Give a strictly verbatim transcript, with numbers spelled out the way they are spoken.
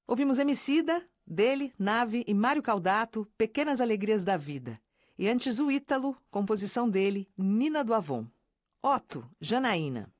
Ouvimos Emicida, dele, Nave e Mário Caldato, Pequenas Alegrias da Vida. E antes o Ítalo, composição dele, Nina do Avon. Otto, Janaína.